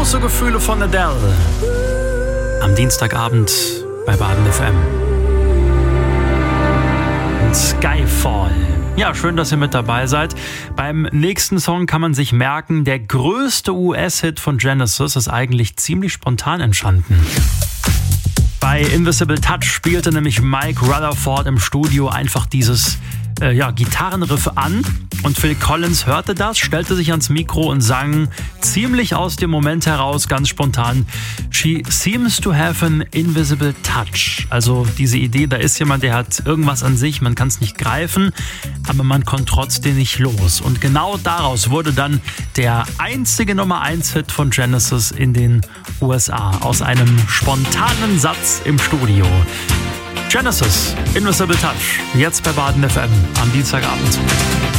Große Gefühle von Adele. Am Dienstagabend bei Baden FM. Und Skyfall. Ja, schön, dass ihr mit dabei seid. Beim nächsten Song kann man sich merken, der größte US-Hit von Genesis ist eigentlich ziemlich spontan entstanden. Bei Invisible Touch spielte nämlich Mike Rutherford im Studio einfach dieses Gitarrenriff an und Phil Collins hörte das, stellte sich ans Mikro und sang ziemlich aus dem Moment heraus, ganz spontan: She seems to have an invisible touch. Also diese Idee, da ist jemand, der hat irgendwas an sich, man kann es nicht greifen, aber man kommt trotzdem nicht los. Und genau daraus wurde dann der einzige Nummer-1-Hit von Genesis in den USA, aus einem spontanen Satz im Studio. Genesis, Invisible Touch, jetzt bei Baden FM am Dienstagabend.